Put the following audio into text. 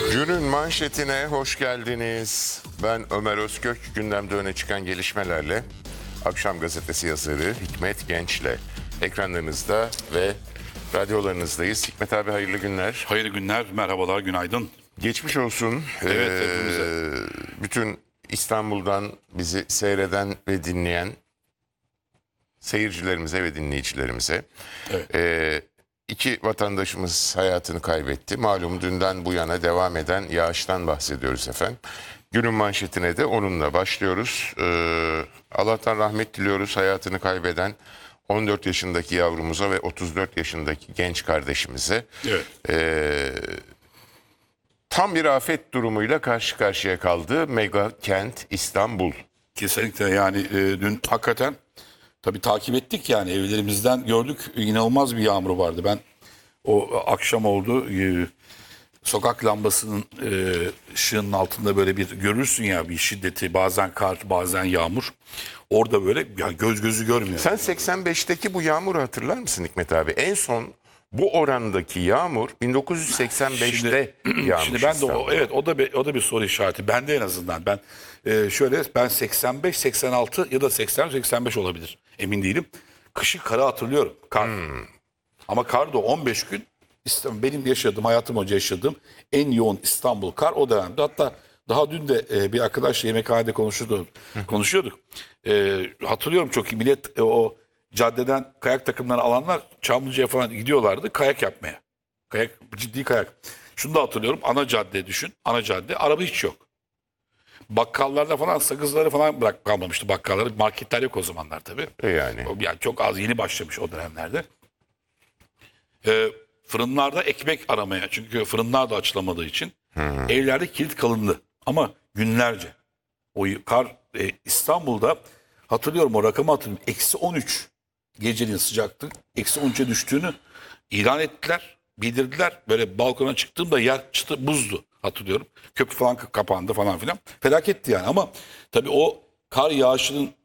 Günün manşetine hoş geldiniz. Ben Ömer Özkök. Gündemde öne çıkan gelişmelerle Akşam Gazetesi yazarı Hikmet Genç'le ekranlarınızda ve radyolarınızdayız. Hikmet abi hayırlı günler. Hayırlı günler, merhabalar, günaydın. Geçmiş olsun. Evet, hepimize. Bütün İstanbul'dan bizi seyreden ve dinleyen seyircilerimize ve dinleyicilerimize. Evet. İki vatandaşımız hayatını kaybetti. Malum dünden bu yana devam eden yağıştan bahsediyoruz efendim. Günün manşetine de onunla başlıyoruz. Allah'tan rahmet diliyoruz hayatını kaybeden 14 yaşındaki yavrumuza ve 34 yaşındaki genç kardeşimize. Evet. Tam bir afet durumuyla karşı karşıya kaldı mega kent İstanbul. Kesinlikle yani dün hakikaten tabii takip ettik yani evlerimizden gördük, inanılmaz bir yağmur vardı. Ben o akşam oldu, sokak lambasının ışığının altında böyle bir görürsün ya bir şiddeti, bazen kar bazen yağmur. Orada böyle ya göz gözü görmüyor. Sen 85'teki bu yağmuru hatırlar mısın Hikmet abi? En son bu orandaki yağmur 1985'te yağmış. Şimdi ben de İstanbul'da. evet o da bir soru işareti. Bende en azından ben ben 85 86 ya da 80 85 olabilir. Emin değilim. Kışı karı hatırlıyorum. Kar. Ama kar da 15 gün benim yaşadığım, hayatım boyunca yaşadığım en yoğun İstanbul kar o dönemde. Hatta daha dün de bir arkadaşla yemekhanede konuşuyorduk. Hatırlıyorum çok iyi. Millet o caddeden kayak takımlarını alanlar Çamlıca'ya falan gidiyorlardı kayak yapmaya. Kayak, ciddi kayak. Şunu da hatırlıyorum. Ana cadde düşün. Ana cadde. Araba hiç yok. Bakkallarda falan sakızları falan kalmamıştı bakkalları. Marketler yok o zamanlar tabii. Yani. Yani çok az yeni başlamış o dönemlerde. Fırınlarda ekmek aramaya. Çünkü fırınlar da açılamadığı için. Evlerde kilit kalındı. Ama günlerce. O kar İstanbul'da hatırlıyorum o rakamı hatırlıyorum. -13 gecenin sıcaklık. -13'e düştüğünü ilan ettiler. Bildirdiler. Böyle balkona çıktığımda yer çıtı buzdu hatırlıyorum. Köprü falan kapandı falan filan. Felaketti yani ama tabii o kar yağışının